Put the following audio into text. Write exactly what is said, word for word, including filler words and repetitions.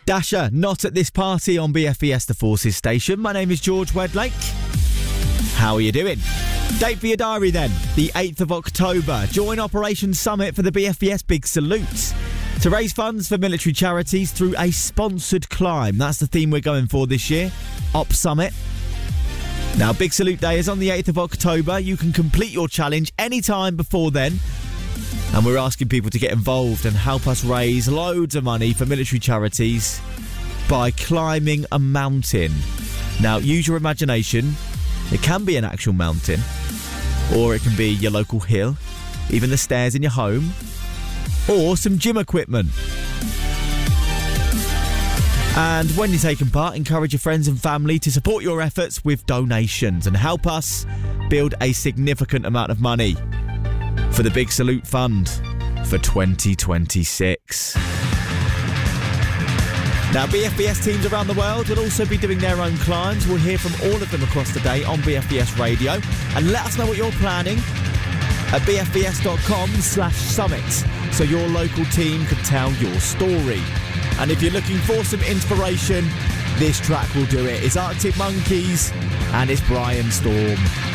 Dasher, not at this party on B F E S The Forces station. My name is George Wedlake. How are you doing? Date for your diary then, the eighth of October. Join Operation Summit for the B F E S Big Salute to raise funds for military charities through a sponsored climb. That's the theme we're going for this year, Op Summit. Now, Big Salute Day is on the eighth of October. You can complete your challenge anytime before then. And we're asking people to get involved and help us raise loads of money for military charities by climbing a mountain. Now, use your imagination. It can be an actual mountain, or it can be your local hill, even the stairs in your home, or some gym equipment. And when you're taking part, encourage your friends and family to support your efforts with donations and help us build a significant amount of money for the Big Salute Fund for twenty twenty-six. Now, B F B S teams around the world will also be doing their own climbs. We'll hear from all of them across the day on B F B S Radio. And let us know what you're planning at b f b s dot com slash summit so your local team can tell your story. And if you're looking for some inspiration, this track will do it. It's Arctic Monkeys and it's Brian Storm.